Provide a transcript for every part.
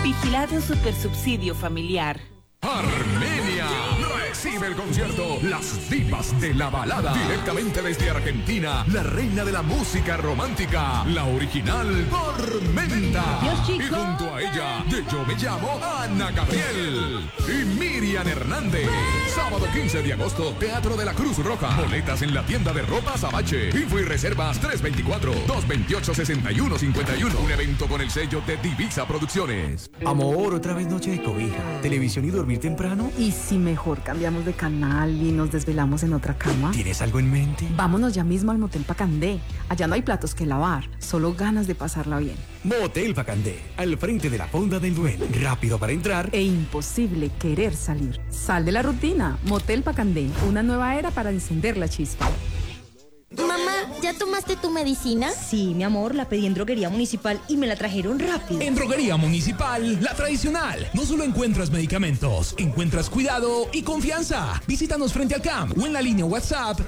Vigilado Supersubsidio Familiar. Armenia recibe el concierto Las Divas de la Balada, directamente desde Argentina, la reina de la música romántica, la original Tormenta. Y junto a ella, de Yo Me Llamo, Ana Gabriel y Miriam Hernández. Sábado 15 de agosto, Teatro de la Cruz Roja. Boletas en la tienda de ropa Azabache. Info y reservas 324-228-6151. Un evento con el sello de Divisa Producciones. Amor, otra vez noche de cobija, televisión y dormir temprano. ¿Y si mejor cambiamos de canal y nos desvelamos en otra cama? ¿Tienes algo en mente? Vámonos ya mismo al Motel Pacandé. Allá no hay platos que lavar, solo ganas de pasarla bien. Motel Pacandé, al frente de la Fonda del Duelo. Rápido para entrar e imposible querer salir. Sal de la rutina. Motel Pacandé, una nueva era para encender la chispa. Mamá, ¿ya tomaste tu medicina? Sí, mi amor, la pedí en Droguería Municipal y me la trajeron rápido. En Droguería Municipal, la tradicional. No solo encuentras medicamentos, encuentras cuidado y confianza. Visítanos frente al CAMP o en la línea WhatsApp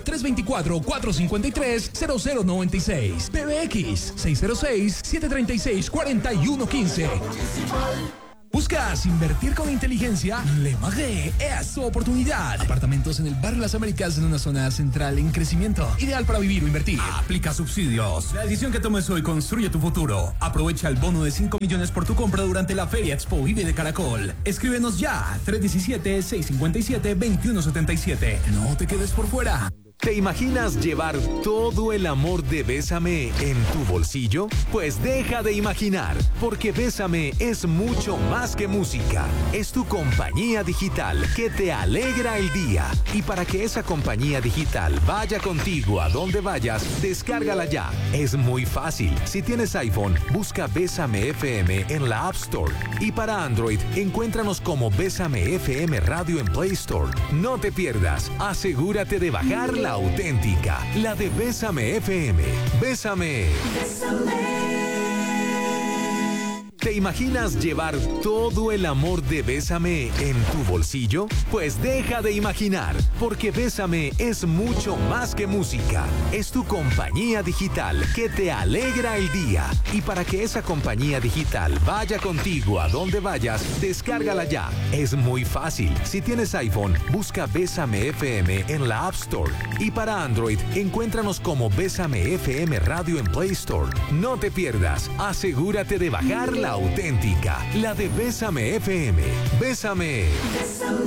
324-453-0096. PBX 606-736-4115. ¿Buscas invertir con inteligencia? Le Marais es tu oportunidad. Apartamentos en el barrio Las Américas, en una zona central en crecimiento. Ideal para vivir o invertir. Aplica subsidios. La decisión que tomes hoy construye tu futuro. Aprovecha el bono de 5 millones por tu compra durante la Feria Expo Vive de Caracol. Escríbenos ya. 317-657-2177. No te quedes por fuera. ¿Te imaginas llevar todo el amor de Bésame en tu bolsillo? Pues deja de imaginar, porque Bésame es mucho más que música. Es tu compañía digital que te alegra el día. Y para que esa compañía digital vaya contigo a donde vayas, descárgala ya. Es muy fácil. Si tienes iPhone, busca Bésame FM en la App Store. Y para Android, encuéntranos como Bésame FM Radio en Play Store. No te pierdas. Asegúrate de bajar la auténtica, la de Bésame FM. Bésame. ¿Te imaginas llevar todo el amor de Bésame en tu bolsillo? Pues deja de imaginar, porque Bésame es mucho más que música. Es tu compañía digital que te alegra el día. Y para que esa compañía digital vaya contigo a donde vayas, descárgala ya. Es muy fácil. Si tienes iPhone, busca Bésame FM en la App Store. Y para Android, encuéntranos como Bésame FM Radio en Play Store. No te pierdas. Asegúrate de bajar la auténtica, la de Bésame FM. Bésame.